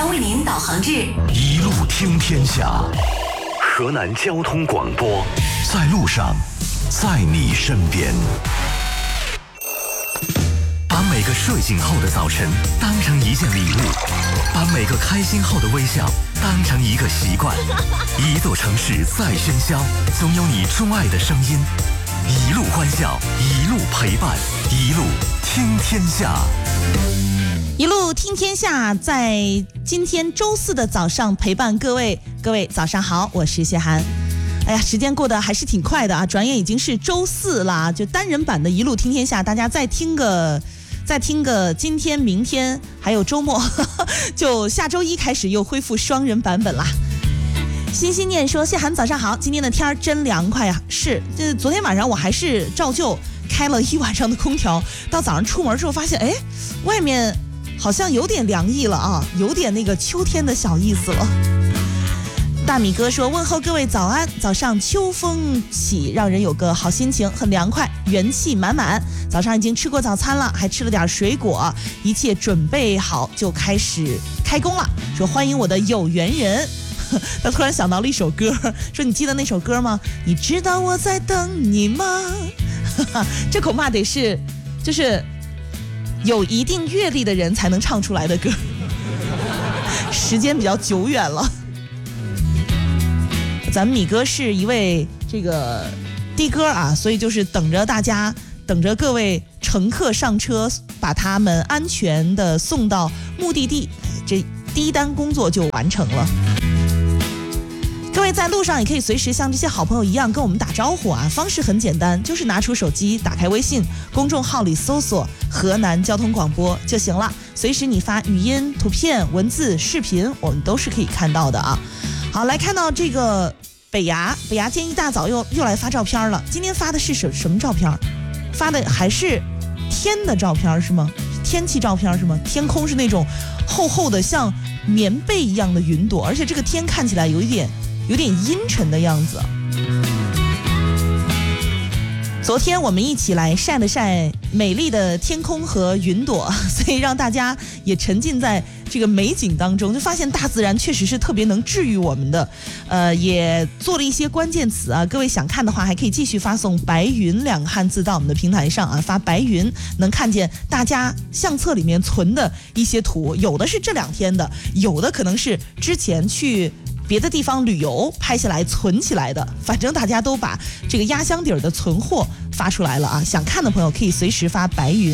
将为您导航至一路听天下。河南交通广播，在路上，在你身边。把每个睡醒后的早晨当成一件礼物，把每个开心后的微笑当成一个习惯。一座城市再喧嚣，总有你钟爱的声音。一路欢笑，一路陪伴，一路听天下。 一路听天下，在今天周四的早上陪伴各位。各位早上好，我是谢涵。哎呀，时间过得还是挺快的啊，转眼已经是周四啦。就单人版的一路听天下，大家再听个今天明天还有周末就下周一开始又恢复双人版本啦。欣欣念说，谢涵早上好，今天的天真凉快呀。是，昨天晚上我还是照旧开了一晚上的空调，到早上出门之后发现，哎，外面好像有点凉意了啊，有点那个秋天的小意思了。大米哥说，问候各位早安，早上秋风起，让人有个好心情，很凉快，元气满满。早上已经吃过早餐了，还吃了点水果，一切准备好就开始开工了。说欢迎我的有缘人。他突然想到了一首歌，说你记得那首歌吗？你知道我在等你吗？这恐怕得是就是有一定阅历的人才能唱出来的歌，时间比较久远了。咱们米哥是一位这个的哥啊，所以就是等着各位乘客上车，把他们安全的送到目的地，这第一单工作就完成了。各位在路上也可以随时像这些好朋友一样跟我们打招呼啊，方式很简单，就是拿出手机，打开微信公众号里搜索河南交通广播就行了，随时你发语音、图片、文字、视频，我们都是可以看到的啊。好，来看到这个北牙今天一大早又来发照片了，今天发的是什么照片？发的还是天的照片是吗？天气照片是吗？天空是那种厚厚的像棉被一样的云朵，而且这个天看起来有点阴沉的样子。昨天我们一起来晒了晒美丽的天空和云朵，所以让大家也沉浸在这个美景当中，就发现大自然确实是特别能治愈我们的。也做了一些关键词啊，各位想看的话还可以继续发送白云2个汉字到我们的平台上啊，发白云能看见大家相册里面存的一些图，有的是这2天的，有的可能是之前去别的地方旅游拍下来存起来的，反正大家都把这个压箱底的存货发出来了啊！想看的朋友可以随时发白云。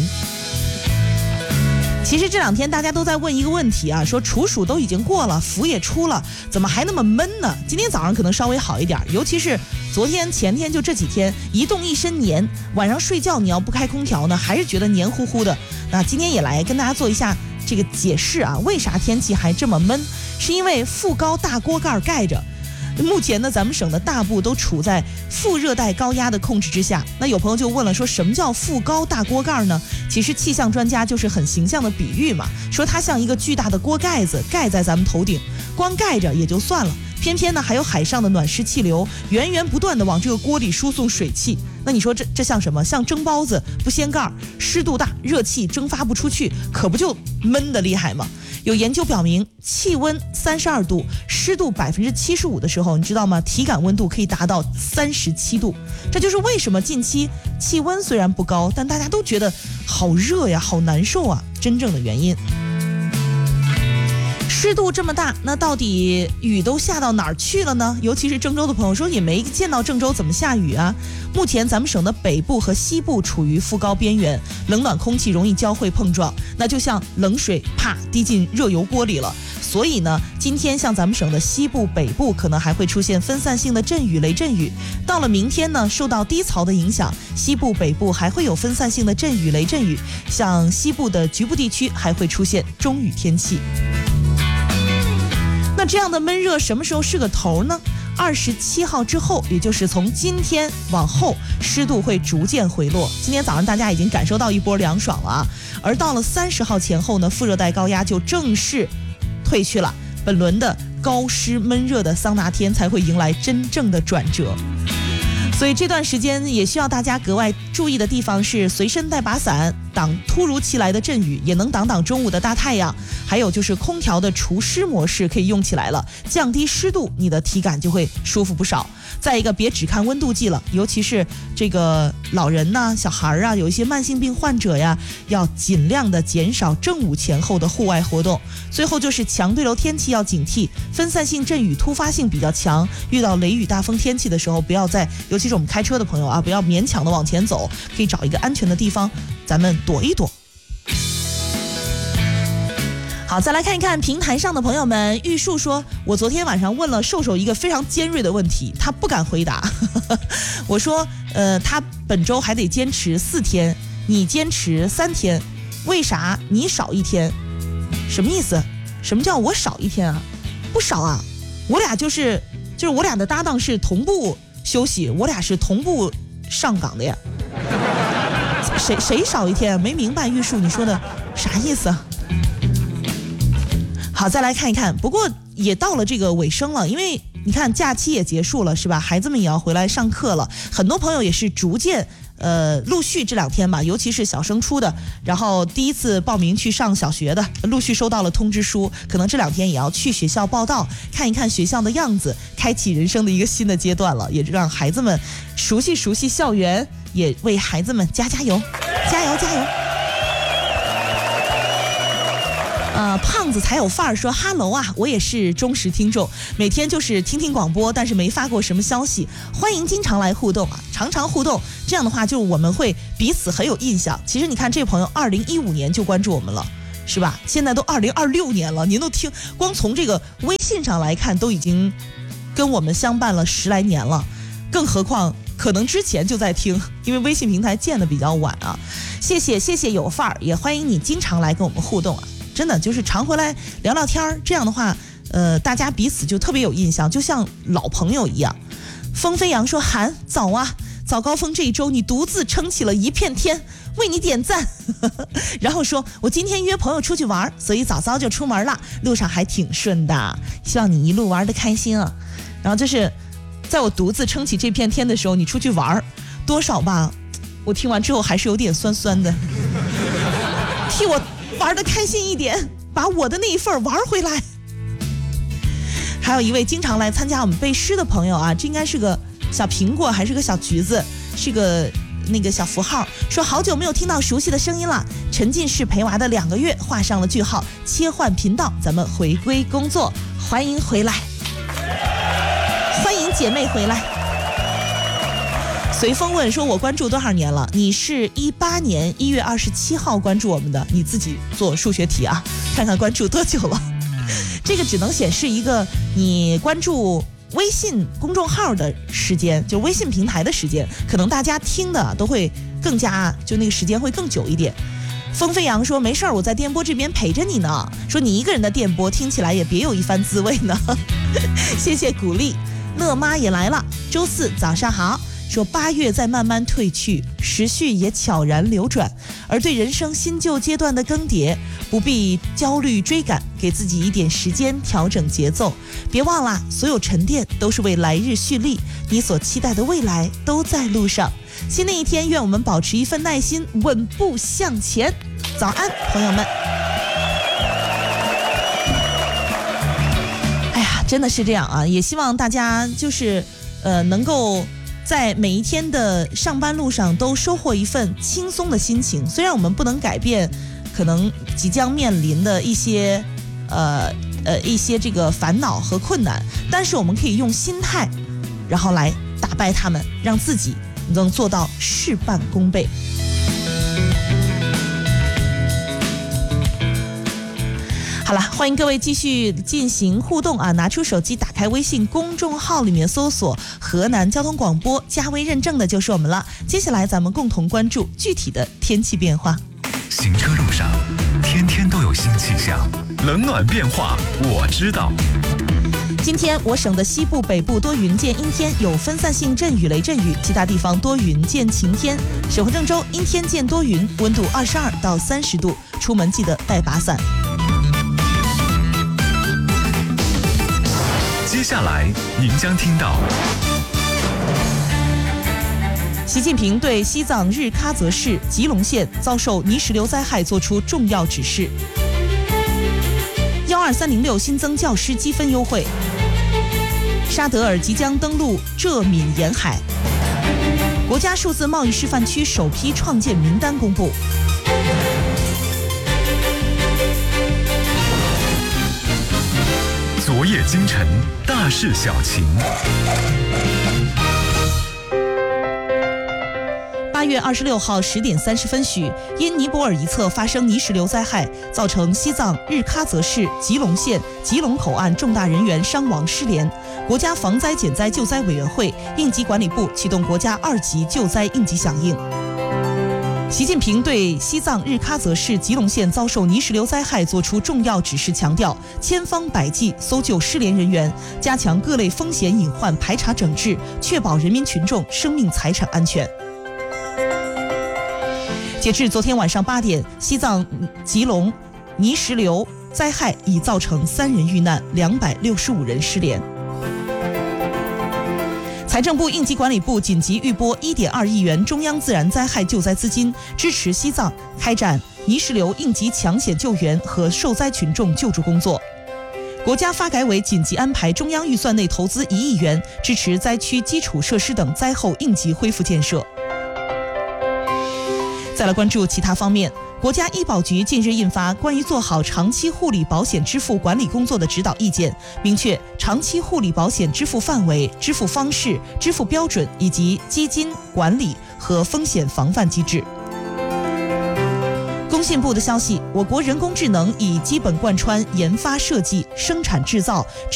其实这2天大家都在问一个问题啊，说处暑都已经过了，伏也出了，怎么还那么闷呢？今天早上可能稍微好一点，尤其是昨天前天就这几天一动一身黏，晚上睡觉你要不开空调呢，还是觉得黏糊糊的。那今天也来跟大家做一下这个解释啊，为啥天气还这么闷？是因为副高大锅盖盖着。目前呢，咱们省的大部都处在副热带高压的控制之下。那有朋友就问了，说什么叫副高大锅盖呢？其实气象专家就是很形象的比喻嘛，说它像一个巨大的锅盖子盖在咱们头顶，光盖着也就算了，偏偏呢还有海上的暖湿气流源源不断的往这个锅里输送水汽。那你说这像什么？像蒸包子不掀盖，湿度大，热气蒸发不出去，可不就闷得厉害吗？有研究表明，气温32度，湿度75%的时候，你知道吗？体感温度可以达到37度。这就是为什么近期气温虽然不高，但大家都觉得好热呀，好难受啊，真正的原因。湿度这么大，那到底雨都下到哪儿去了呢？尤其是郑州的朋友说，也没见到郑州怎么下雨啊。目前咱们省的北部和西部处于副高边缘，冷暖空气容易交汇碰撞，那就像冷水啪滴进热油锅里了。所以呢，今天像咱们省的西部北部可能还会出现分散性的阵雨雷阵雨，到了明天呢，受到低槽的影响，西部北部还会有分散性的阵雨雷阵雨，像西部的局部地区还会出现中雨天气。那这样的闷热什么时候是个头呢？27号之后，也就是从今天往后，湿度会逐渐回落。今天早上大家已经感受到一波凉爽了啊，而到了30号前后呢，副热带高压就正式退去了，本轮的高湿闷热的桑拿天才会迎来真正的转折。所以这段时间也需要大家格外注意的地方是随身带把伞，挡突如其来的阵雨，也能挡中午的大太阳。 还有就是空调的除湿模式可以用起来了，降低湿度，你的体感就会舒服不少。再一个，别只看温度计了，尤其是这个老人呐、小孩啊，有一些慢性病患者呀，要尽量的减少正午前后的户外活动。最后就是强对流天气要警惕，分散性阵雨突发性比较强，遇到雷雨大风天气的时候，不要在，尤其是我们开车的朋友啊，不要勉强的往前走，可以找一个安全的地方，咱们躲一躲。好，再来看一看平台上的朋友们。玉树说，我昨天晚上问了瘦瘦一个非常尖锐的问题，他不敢回答。我说，他本周还得坚持4天，你坚持3天，为啥你少1天？什么意思？什么叫我少1天啊？不少啊，我俩就是我俩的搭档是同步休息，我俩是同步上岗的呀。谁少1天？没明白玉树你说的啥意思啊？好，再来看一看，不过也到了这个尾声了，因为你看假期也结束了，是吧？孩子们也要回来上课了，很多朋友也是逐渐陆续这2天吧，尤其是小升初的，然后第一次报名去上小学的，陆续收到了通知书，可能这2天也要去学校报到，看一看学校的样子，开启人生的一个新的阶段了，也让孩子们熟悉校园，也为孩子们加油，加油！胖子才有范儿说哈喽啊，我也是忠实听众，每天就是听广播，但是没发过什么消息，欢迎经常来互动啊，常互动，这样的话就我们会彼此很有印象。其实你看这朋友2015年就关注我们了，是吧？现在都2026年了，您都听，光从这个微信上来看都已经跟我们相伴了10来年了，更何况可能之前就在听，因为微信平台建的比较晚啊。谢谢有范儿，也欢迎你经常来跟我们互动啊。真的就是常回来聊聊天，这样的话大家彼此就特别有印象，就像老朋友一样。风飞扬说，韩早啊，早高峰这一周你独自撑起了一片天，为你点赞。然后说，我今天约朋友出去玩，所以早早就出门了，路上还挺顺的，希望你一路玩得开心啊。然后就是在我独自撑起这片天的时候，你出去玩多少吧，我听完之后还是有点酸酸的。替我玩得开心一点，把我的那一份玩回来。还有一位经常来参加我们背诗的朋友啊，这应该是个小苹果还是个小橘子，是个那个小符号，说好久没有听到熟悉的声音了，沉浸式陪娃的2个月画上了句号，切换频道，咱们回归工作，欢迎回来，欢迎姐妹回来。随风问说，我关注多少年了？你是18年1月27号关注我们的，你自己做数学题啊，看看关注多久了。这个只能显示一个你关注微信公众号的时间，就微信平台的时间，可能大家听的都会更加，就那个时间会更久一点。风飞扬说，没事儿，我在电波这边陪着你呢，说你一个人的电波听起来也别有一番滋味呢。谢谢鼓励。乐妈也来了，周4早上好，说8月在慢慢褪去，时序也悄然流转，而对人生新旧阶段的更迭，不必焦虑追赶，给自己一点时间调整节奏。别忘了，所有沉淀都是为来日蓄力，你所期待的未来都在路上。新的一天，愿我们保持一份耐心，稳步向前。早安，朋友们。哎呀，真的是这样啊！也希望大家就是能够在每一天的上班路上都收获一份轻松的心情。虽然我们不能改变可能即将面临的一些这个烦恼和困难，但是我们可以用心态，然后来打败他们，让自己能做到事半功倍。好了，欢迎各位继续进行互动啊！拿出手机，打开微信公众号，里面搜索河南交通广播，加微认证的就是我们了。接下来咱们共同关注具体的天气变化。 行车路上，天天都有新气象，冷暖变化我知道。 今天我省的西部、北部多云见阴天，有分散性阵雨、雷阵雨，其他地方多云见晴天。省会郑州阴天见多云，温度22到30度，出门记得带把伞。 接下来您将听到， 习近平对西藏日喀则市吉隆县遭受泥石流灾害作出重要指示。 12306新增教师积分优惠。沙德尔即将登陆浙闽沿海。国家数字贸易示范区首批创建名单公布。 昨夜今晨，大事小情。 8月26号10点30分许，因尼泊尔一侧发生泥石流灾害，造成西藏日喀则市吉隆县吉隆口岸重大人员伤亡失联。国家防灾减灾救灾委员会、应急管理部启动国家2级救灾应急响应。习近平对西藏日喀则市吉隆县遭受泥石流灾害作出重要指示，强调千方百计搜救失联人员，加强各类风险隐患排查整治，确保人民群众生命财产安全。截至昨天晚上8点，西藏吉隆泥石流灾害已造成3人遇难，265人失联。财政部、应急管理部紧急预拨1.2亿元中央自然灾害救灾资金，支持西藏开展泥石流应急抢险救援和受灾群众救助工作。国家发改委紧急安排中央预算内投资1亿元，支持灾区基础设施等灾后应急恢复建设。再来关注其他方面，国家医保局近日印发关于做好长期护理保险支付管理工作的指导意见，明确长期护理保险支付范围、支付方式、支付标准以及基金管理和风险防范机制。工信部的消息，我国人工智能已基本贯穿研发、设计、生产、制造、